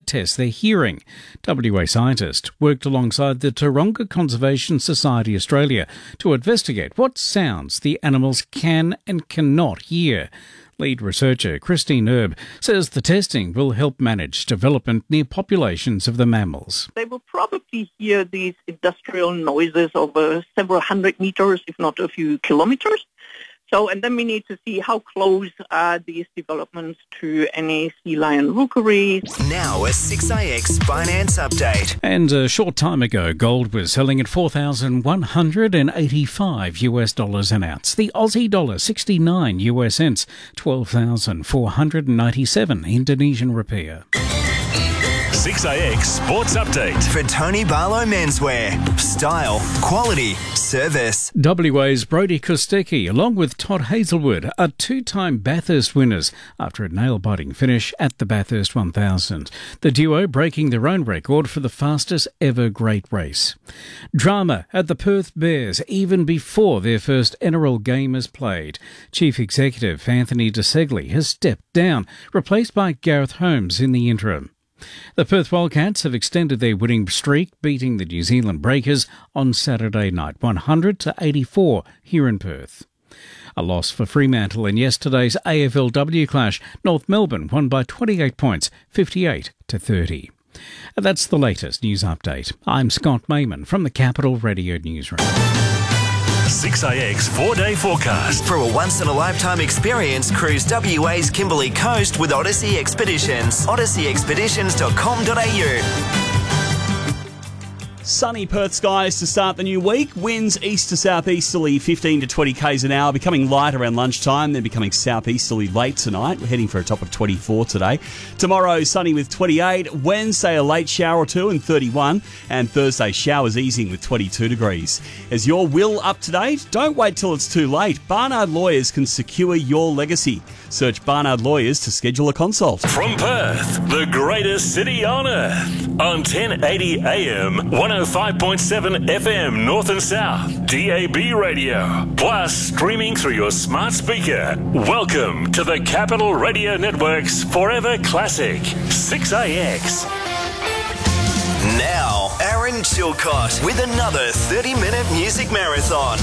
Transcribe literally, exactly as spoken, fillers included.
test their hearing. W A scientists worked alongside the Taronga Conservation Society Australia to investigate what sounds the animals can and cannot hear. Lead researcher Christine Erb says the testing will help manage development near populations of the mammals. They will probably hear these industrial noises over several hundred meters, if not a few kilometers. So, and then we need to see how close are these developments to any sea lion rookeries. Now a six A X finance update. And a short time ago, gold was selling at four thousand one hundred eighty-five U S dollars an ounce. The Aussie dollar sixty-nine U S cents, twelve thousand four hundred ninety-seven Indonesian rupiah. six A X Sports Update. For Tony Barlow Menswear. Style, quality, service. W A's Brodie Kostecki, along with Todd Hazelwood, are two-time Bathurst winners after a nail-biting finish at the Bathurst one thousand. The duo breaking their own record for the fastest ever great race. Drama at the Perth Bears even before their first N R L game is played. Chief Executive Anthony De Segli has stepped down, replaced by Gareth Holmes in the interim. The Perth Wildcats have extended their winning streak, beating the New Zealand Breakers on Saturday night, one hundred to eighty-four here in Perth. A loss for Fremantle in yesterday's A F L W clash. North Melbourne won by twenty-eight points, fifty-eight to thirty. And that's the latest news update. I'm Scott Mayman from the Capital Radio Newsroom. six A X four-day forecast. For a once-in-a-lifetime experience, cruise W A's Kimberley Coast with Odyssey Expeditions. odyssey expeditions dot com dot a u. Sunny Perth skies to start the new week. Winds east to southeasterly fifteen to twenty k's an hour, becoming light around lunchtime, then becoming southeasterly late tonight. We're heading for a top of twenty-four today. Tomorrow, sunny with twenty-eight. Wednesday, a late shower or two and thirty-one. And Thursday, showers easing with twenty-two degrees. Is your will up to date? Don't wait till it's too late. Barnard Lawyers can secure your legacy. Search Barnard Lawyers to schedule a consult. From Perth, the greatest city on earth. On ten eighty A M, one oh five point seven F M North and South, D A B radio. Plus, streaming through your smart speaker. Welcome to the Capital Radio Network's Forever Classic, six A X. Now, Aaron Chilcott with another thirty-minute music marathon.